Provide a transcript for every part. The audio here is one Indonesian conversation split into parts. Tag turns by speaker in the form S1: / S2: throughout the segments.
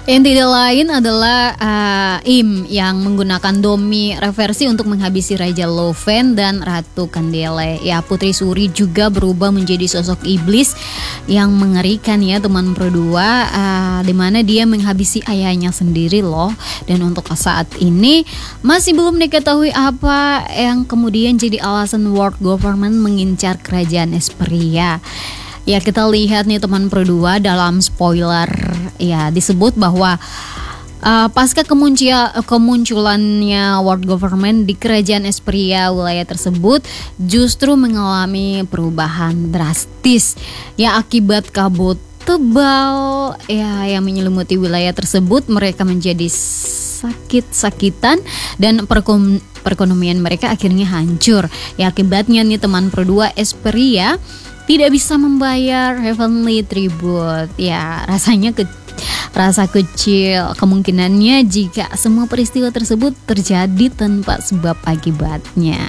S1: Yang tidak lain adalah Im yang menggunakan Domi reversi untuk menghabisi Raja Loven dan Ratu Candele. Ya, Putri Suri juga berubah menjadi sosok iblis yang mengerikan ya teman Pro 2, di mana dia menghabisi ayahnya sendiri loh. Dan untuk saat ini masih belum diketahui apa yang kemudian jadi alasan world government mengincar kerajaan Esperia. Ya, kita lihat nih teman Pro 2 dalam spoiler ya disebut bahwa pasca kemunculannya world government di kerajaan Esperia, wilayah tersebut justru mengalami perubahan drastis ya akibat kabut tebal ya yang menyelimuti wilayah tersebut. Mereka menjadi sakit-sakitan dan perekonomian mereka akhirnya hancur. Ya, akibatnya nih teman Pro 2, Esperia tidak bisa membayar heavenly tribute. Ya, rasa kecil kemungkinannya jika semua peristiwa tersebut terjadi tanpa sebab akibatnya.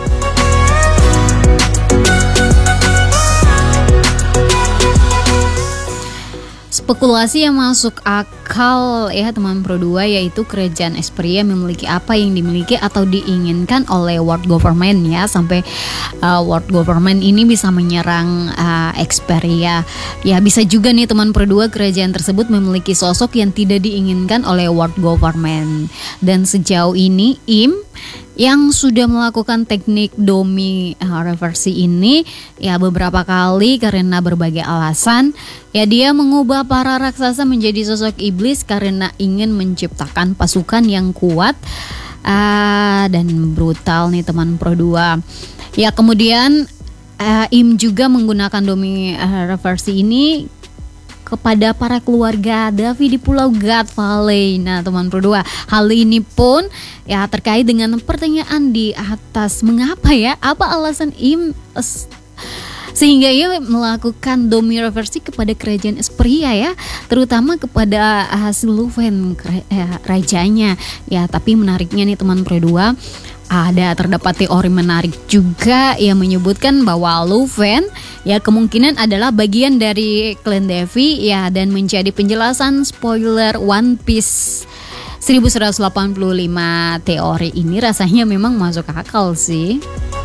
S1: Spekulasi yang masuk akal ya teman Pro 2, yaitu kerajaan Esperia memiliki apa yang dimiliki atau diinginkan oleh world government ya, sampai world government ini bisa menyerang Esperia. Ya, bisa juga nih teman Pro 2, kerajaan tersebut memiliki sosok yang tidak diinginkan oleh world government. Dan sejauh ini Im yang sudah melakukan teknik Domi reversi ini ya beberapa kali karena berbagai alasan. Ya, dia mengubah para raksasa menjadi sosok iblis karena ingin menciptakan pasukan yang kuat dan brutal nih teman Pro 2. Ya, kemudian Im juga menggunakan Domi reversi ini kepada para keluarga Davi di Pulau God Valley. Nah, teman Pro 2, hal ini pun ya terkait dengan pertanyaan di atas, mengapa ya? Apa alasan Im sehingga ia melakukan Domi reversi kepada kerajaan Esperia ya, terutama kepada Siluven rajanya. Ya, tapi menariknya nih teman Pro 2, terdapat teori menarik juga yang menyebutkan bahwa Louven ya kemungkinan adalah bagian dari klan Devi ya, dan menjadi penjelasan spoiler One Piece 1185. Teori ini rasanya memang masuk akal sih.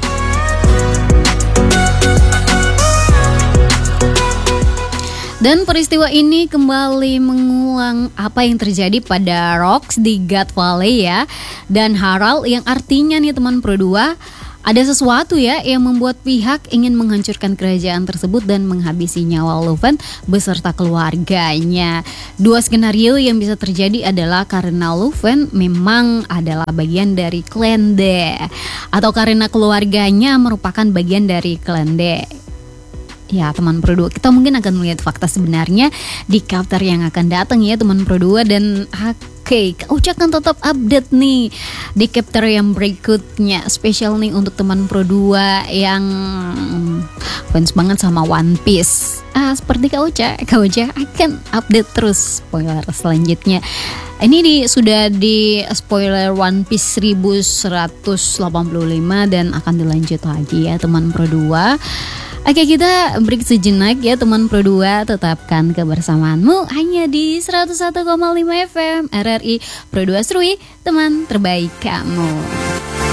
S1: Dan peristiwa ini kembali mengulang apa yang terjadi pada Rocks di God Valley ya, dan Harald, yang artinya nih teman Pro 2, ada sesuatu ya yang membuat pihak ingin menghancurkan kerajaan tersebut dan menghabisi nyawa Louven beserta keluarganya. Dua skenario yang bisa terjadi adalah karena Louven memang adalah bagian dari klan De, atau karena keluarganya merupakan bagian dari klan De. Ya teman Pro 2, kita mungkin akan melihat fakta sebenarnya di chapter yang akan datang ya teman Pro 2. Dan Kak Uca akan tetap update nih di chapter yang berikutnya, spesial nih untuk teman Pro 2 yang fans banget sama One Piece. Seperti Kak Uca akan update terus spoiler selanjutnya. Ini sudah di spoiler One Piece 1185 dan akan dilanjut lagi ya teman Pro 2. Oke, kita break sejenak ya teman Pro 2, tetapkan kebersamaanmu hanya di 101,5 FM RRI Pro 2 Serui, teman terbaik kamu.